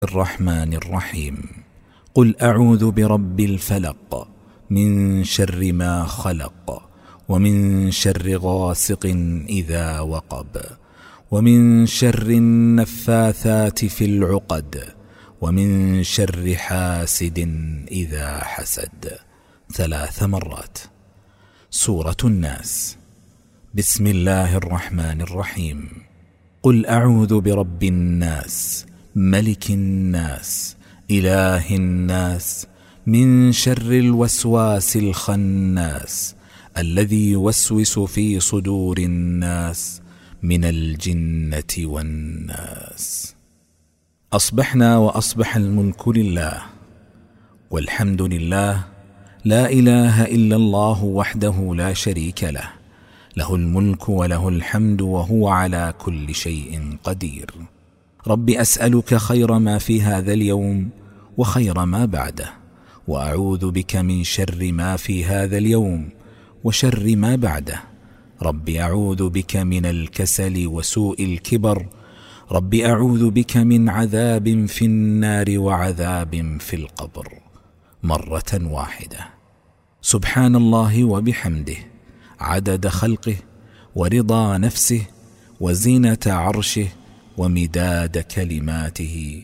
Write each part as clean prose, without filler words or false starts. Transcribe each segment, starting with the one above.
الرحمن الرحيم. قل أعوذ برب الفلق من شر ما خلق، ومن شر غاسق إذا وقب، ومن شر النفاثات في العقد، ومن شر حاسد إذا حسد. 3 مرات. سورة الناس. بسم الله الرحمن الرحيم. قل أعوذ برب الناس ملك الناس إله الناس من شر الوسواس الخناس الذي يوسوس في صدور الناس من الجنة والناس. أصبحنا وأصبح الملك لله، والحمد لله، لا إله إلا الله وحده لا شريك له، له الملك وله الحمد وهو على كل شيء قدير. رب أسألك خير ما في هذا اليوم وخير ما بعده، وأعوذ بك من شر ما في هذا اليوم وشر ما بعده. رب أعوذ بك من الكسل وسوء الكبر. رب أعوذ بك من عذاب في النار وعذاب في القبر. مرة واحدة. سبحان الله وبحمده عدد خلقه ورضا نفسه وزينة عرشه ومداد كلماته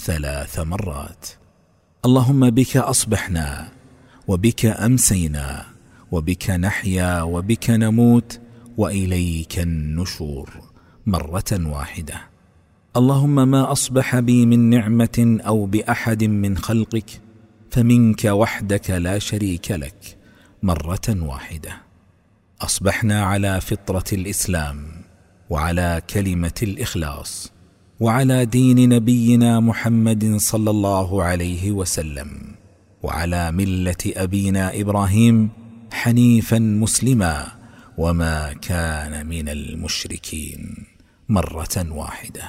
3 مرات. اللهم بك أصبحنا وبك أمسينا وبك نحيا وبك نموت وإليك النشور. مرة واحدة. اللهم ما أصبح بي من نعمة أو بأحد من خلقك فمنك وحدك لا شريك لك. مرة واحدة. أصبحنا على فطرة الإسلام، وعلى كلمة الإخلاص، وعلى دين نبينا محمد صلى الله عليه وسلم، وعلى ملة أبينا إبراهيم حنيفا مسلما وما كان من المشركين. مرة واحدة.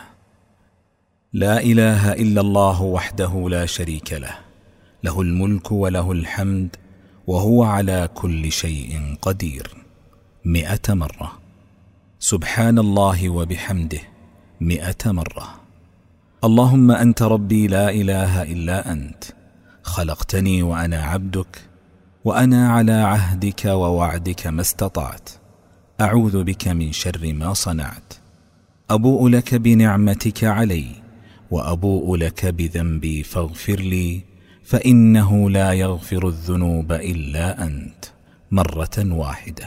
لا إله إلا الله وحده لا شريك له، له الملك وله الحمد وهو على كل شيء قدير. 100 مرة. سبحان الله وبحمده 100 مرة. اللهم أنت ربي لا إله إلا أنت، خلقتني وأنا عبدك، وأنا على عهدك ووعدك ما استطعت. أعوذ بك من شر ما صنعت. أبوء لك بنعمتك علي وأبوء لك بذنبي فاغفر لي، فإنه لا يغفر الذنوب إلا أنت. مرة واحدة.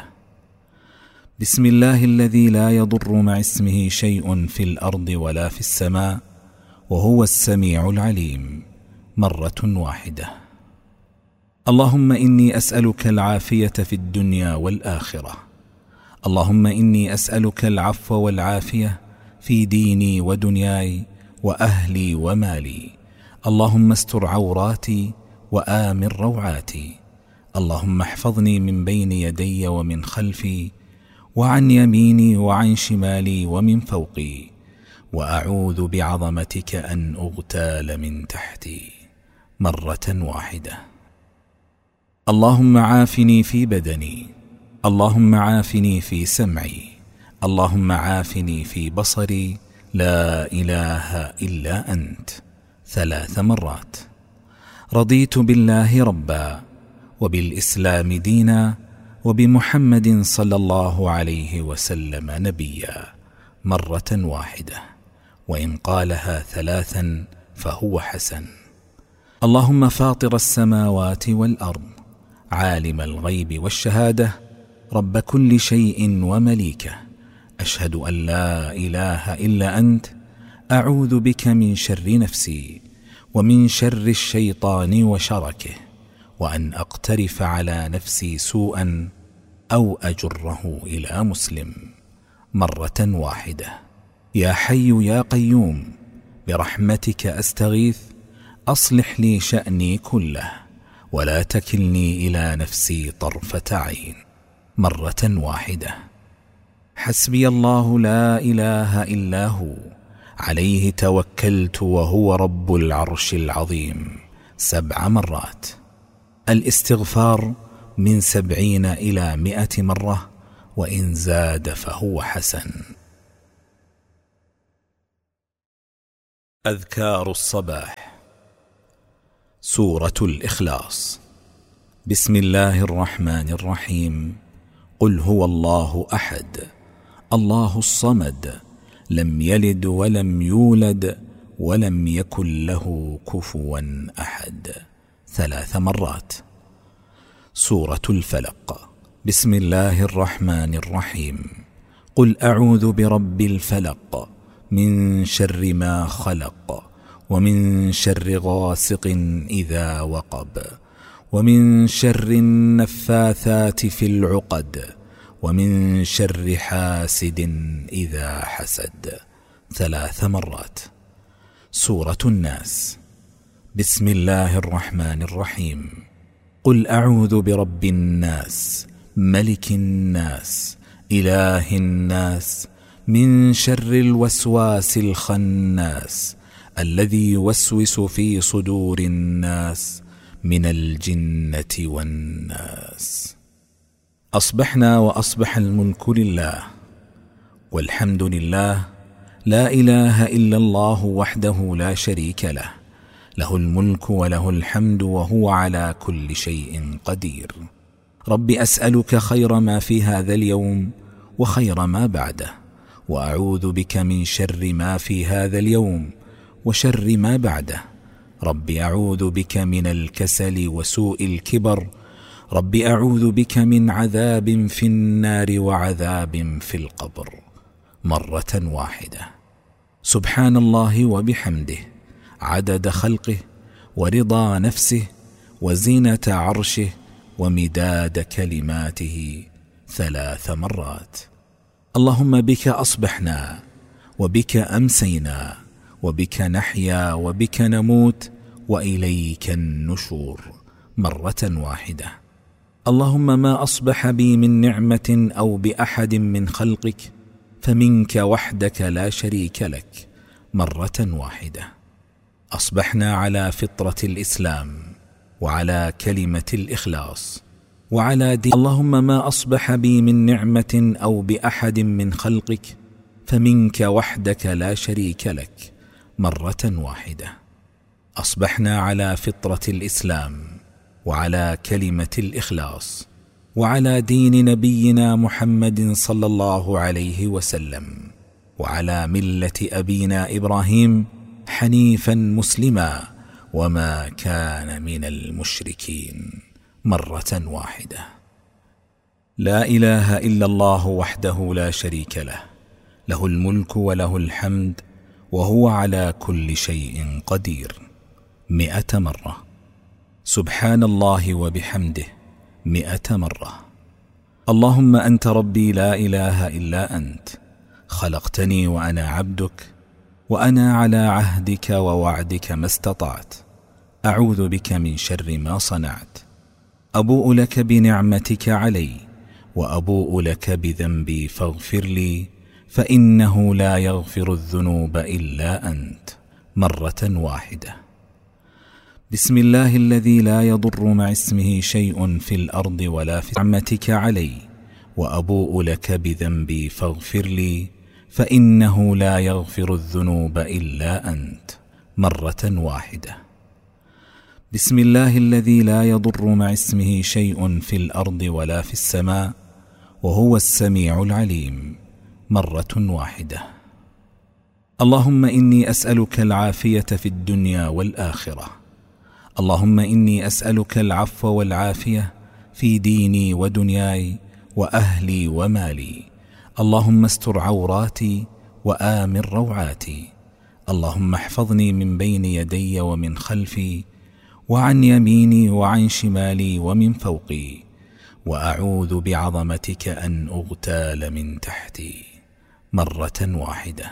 بسم الله الذي لا يضر مع اسمه شيء في الأرض ولا في السماء وهو السميع العليم. مرة واحدة. اللهم إني أسألك العافية في الدنيا والآخرة. اللهم إني أسألك العفو والعافية في ديني ودنياي وأهلي ومالي. اللهم استر عوراتي وآمن روعاتي. اللهم احفظني من بين يدي ومن خلفي وعن يميني وعن شمالي ومن فوقي، وأعوذ بعظمتك أن أغتال من تحتي. مرة واحدة. اللهم عافني في بدني. اللهم عافني في سمعي. اللهم عافني في بصري. لا إله إلا أنت. 3 مرات. رضيت بالله ربا، وبالإسلام دينا، وبمحمد صلى الله عليه وسلم نبيا. مرة واحدة، وإن قالها 3 فهو حسن. اللهم فاطر السماوات والأرض، عالم الغيب والشهادة، رب كل شيء ومليكه، أشهد أن لا إله إلا أنت. أعوذ بك من شر نفسي ومن شر الشيطان وشركه، وأن أقترف على نفسي سوءا أو أجره إلى مسلم. مرة واحدة. يا حي يا قيوم برحمتك أستغيث، أصلح لي شأني كله ولا تكلني إلى نفسي طرفة عين. مرة واحدة. حسبي الله لا إله إلا هو، عليه توكلت وهو رب العرش العظيم. 7 مرات. الاستغفار من 70 إلى 100 مرة، وإن زاد فهو حسن. أذكار الصباح. سورة الإخلاص. بسم الله الرحمن الرحيم. قل هو الله أحد الله الصمد لم يلد ولم يولد ولم يكن له كفوا أحد 3 مرات. سورة الفلق. بسم الله الرحمن الرحيم. قل أعوذ برب الفلق من شر ما خلق ومن شر غاسق إذا وقب ومن شر النفاثات في العقد ومن شر حاسد إذا حسد 3 مرات. سورة الناس. بسم الله الرحمن الرحيم. قل أعوذ برب الناس ملك الناس إله الناس من شر الوسواس الخناس الذي يوسوس في صدور الناس من الجنة والناس. أصبحنا وأصبح الملك لله والحمد لله، لا إله إلا الله وحده لا شريك له، له الملك وله الحمد وهو على كل شيء قدير. رب أسألك خير ما في هذا اليوم وخير ما بعده، وأعوذ بك من شر ما في هذا اليوم وشر ما بعده. رب أعوذ بك من الكسل وسوء الكبر. رب أعوذ بك من عذاب في النار وعذاب في القبر 1 واحدة. سبحان الله وبحمده عدد خلقه ورضا نفسه وزينة عرشه ومداد كلماته 3 مرات. اللهم بك أصبحنا وبك أمسينا وبك نحيا وبك نموت وإليك النشور 1 واحدة. اللهم ما أصبح بي من نعمة أو بأحد من خلقك فمنك وحدك لا شريك لك 1 واحدة. أصبحنا على فطرة الإسلام وعلى كلمة الإخلاص وعلى دين. اللهم ما أصبح بي من نعمة أو بأحد من خلقك فمنك وحدك لا شريك لك 1 واحدة. أصبحنا على فطرة الإسلام وعلى كلمة الإخلاص وعلى دين نبينا محمد صلى الله عليه وسلم وعلى ملة أبينا إبراهيم حنيفا مسلما وما كان من المشركين 1 واحدة. لا إله إلا الله وحده لا شريك له، له الملك وله الحمد وهو على كل شيء قدير 100 مرة. سبحان الله وبحمده 100 مرة. اللهم أنت ربي لا إله إلا أنت، خلقتني وأنا عبدك وأنا على عهدك ووعدك ما استطعت. أعوذ بك من شر ما صنعت. أبوء لك بنعمتك علي وأبوء لك بذنبي فاغفر لي، فإنه لا يغفر الذنوب إلا أنت 1 واحدة. بسم الله الذي لا يضر مع اسمه شيء في الأرض ولا في نعمتك علي وأبوء لك بذنبي فاغفر لي، فإنه لا يغفر الذنوب إلا أنت 1 واحدة. بسم الله الذي لا يضر مع اسمه شيء في الأرض ولا في السماء وهو السميع العليم 1 واحدة. اللهم إني أسألك العافية في الدنيا والآخرة. اللهم إني أسألك العفو والعافية في ديني ودنياي وأهلي ومالي. اللهم استر عوراتي وآمن روعاتي. اللهم احفظني من بين يدي ومن خلفي وعن يميني وعن شمالي ومن فوقي، وأعوذ بعظمتك أن أغتال من تحتي 1 واحدة.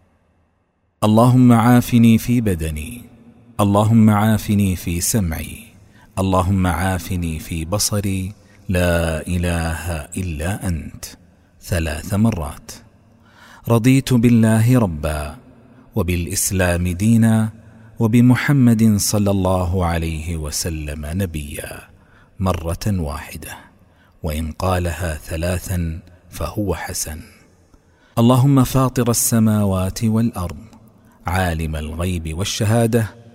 اللهم عافني في بدني. اللهم عافني في سمعي. اللهم عافني في بصري. لا إله إلا أنت 3 مرات. رضيت بالله ربا وبالإسلام دينا وبمحمد صلى الله عليه وسلم نبيا 1 واحدة، وإن قالها 3 فهو حسن. اللهم فاطر السماوات والأرض عالم الغيب والشهادة